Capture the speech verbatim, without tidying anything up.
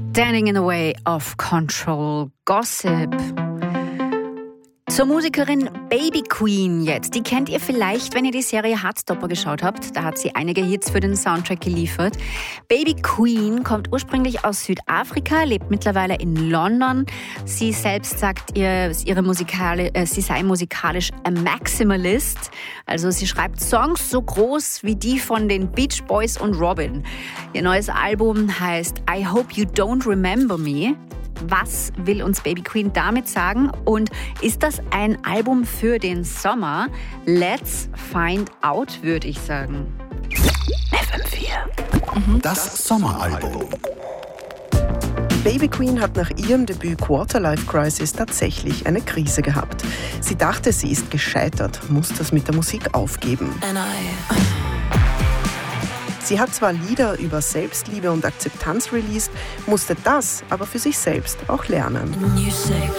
Standing in the Way of Control, Gossip. Zur Musikerin Baby Queen jetzt. Die kennt ihr vielleicht, wenn ihr die Serie Heartstopper geschaut habt. Da hat sie einige Hits für den Soundtrack geliefert. Baby Queen kommt ursprünglich aus Südafrika, lebt mittlerweile in London. Sie selbst sagt, ihr, ihre Musikali- äh, sie sei musikalisch a Maximalist. Also sie schreibt Songs so groß wie die von den Beach Boys und Robin. Ihr neues Album heißt I Hope You Don't Remember Me. Was will uns Baby Queen damit sagen? Und ist das ein Album für den Sommer? Let's find out, würde ich sagen. F M vier. Mhm. Das Sommeralbum. Baby Queen hat nach ihrem Debüt Quarterlife Crisis tatsächlich eine Krise gehabt. Sie dachte, sie ist gescheitert, muss das mit der Musik aufgeben. Sie hat zwar Lieder über Selbstliebe und Akzeptanz released, musste das aber für sich selbst auch lernen.